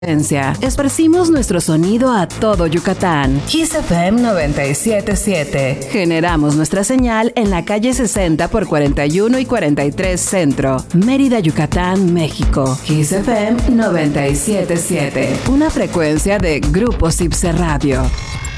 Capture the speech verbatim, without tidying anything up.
Esparcimos nuestro sonido a todo Yucatán. Kiss F M noventa y siete punto siete. Generamos nuestra señal en la calle sesenta por cuarenta y uno y cuarenta y tres Centro, Mérida, Yucatán, México. Kiss F M noventa y siete punto siete. Una frecuencia de Grupo Cipse Radio.